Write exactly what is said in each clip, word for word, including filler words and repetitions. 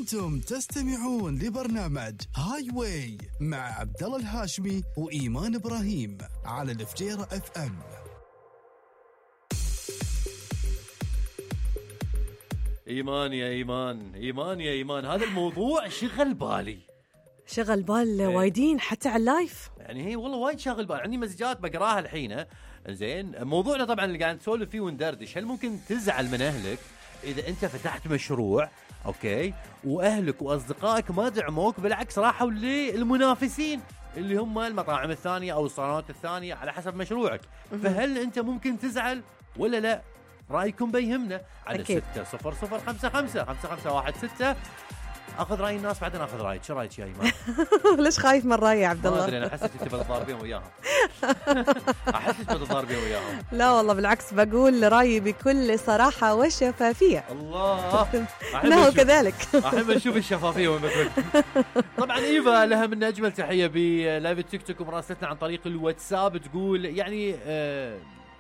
أنتم تستمعون لبرنامج هاي واي مع عبد الله الهاشمي وإيمان إبراهيم على الفجيرة اف ام. إيمان يا إيمان إيمان يا إيمان هذا الموضوع شغل بالي شغل بال وايدين حتى على اللايف. يعني هي والله وايد شاغل بال. عندي مسجات بقراها الحين. زين موضوعنا طبعا اللي قاعد نسولف فيه وندردش، هل ممكن تزعل من أهلك إذا أنت فتحت مشروع أوكي وأهلك وأصدقائك ما دعموك، بالعكس راحوا للمنافسين اللي هم المطاعم الثانية أو الصالونات الثانية على حسب مشروعك؟ فهل أنت ممكن تزعل ولا لا؟ رأيكم بيهمنا على ستة صفر صفر خمسة خمسة خمسة خمسة واحد ستة. أخذ رأي الناس بعدين أخذ رأيك. شو رأيك يا إيمان؟ ليش خايف من رأيي يا عبد الله؟ ما أدري، أنا حسيت أنت بتضاربين وياهم. أحسك بتضاربين وياهم. لا والله بالعكس، بقول رأيي بكل صراحة وشفافية. الله. لا كذلك. أحب أشوف الشفافية وين. طبعا إيفا لها من أجمل تحية بلايف التيك توك ومراسلتنا عن طريق الواتساب، تقول يعني آه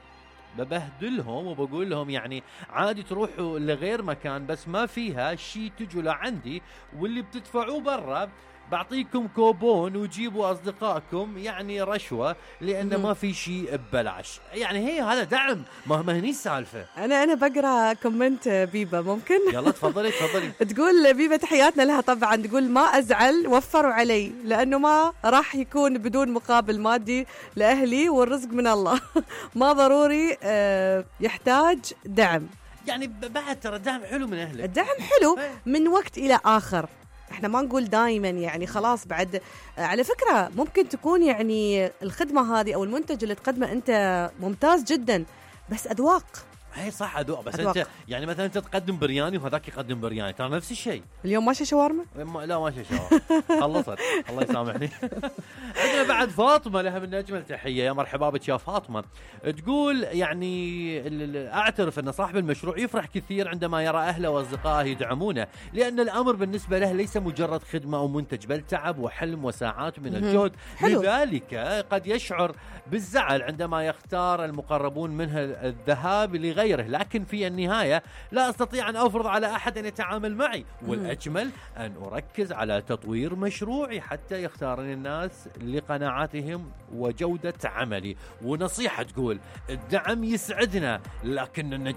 ببهدلهم وبقول لهم يعني عادي تروحوا لغير مكان بس ما فيها شيء تجوا لعندي، واللي بتدفعوه برا بعطيكم كوبون وجيبوا أصدقائكم، يعني رشوة لأن ما في شيء ببلاش. يعني هي هذا دعم، ما ما هني السالفة. أنا أنا بقرأ كومنت بيبا ممكن؟ يلا تفضلي تفضلي. تقول بيبا تحياتنا لها طبعا، تقول ما أزعل وفروا علي لأنه ما راح يكون بدون مقابل مادي لأهلي والرزق من الله. ما ضروري يحتاج دعم. يعني بعد ترى دعم حلو من أهلك. الدعم حلو من وقت إلى آخر، احنا ما نقول دائما يعني خلاص. بعد على فكرة ممكن تكون يعني الخدمة هذه او المنتج اللي تقدمه انت ممتاز جدا، بس اذواق. هي صح أذواق، بس أدواق. انت يعني مثلا انت تقدم برياني وهذاك يقدم برياني، ترى نفس الشيء. اليوم ماشي شاورما؟ لا ماشي شاورما. خلصت الله يسامحني. عندنا بعد فاطمة لها من أجمل تحية. يا مرحبا بك يا فاطمة. تقول يعني أعترف أن صاحب المشروع يفرح كثير عندما يرى أهله وأصدقائه يدعمونه، لأن الأمر بالنسبة له ليس مجرد خدمة أو منتج بل تعب وحلم وساعات من الجهد. لذلك قد يشعر بالزعل عندما يختار المقربون منه الذهاب لغيره، لكن في النهاية لا أستطيع أن أفرض على أحد أن يتعامل معي، والأجمل أن أركز على تطوير مشروعي حتى يختارني الناس لقناعاتهم وجودة عملي. ونصيحة تقول الدعم يسعدنا لكن النجاح